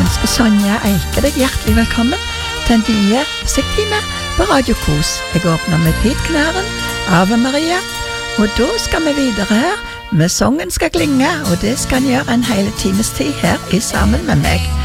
ønsker Sonja Eike deg hjertelig velkommen til en nye musikktime på Radio Kos. Jeg åpner med Pete Knaren, Ave Maria, og da skal vi videre her med Songen skal klinge, og det skal han gjøre en hele times tid her i sammen med meg.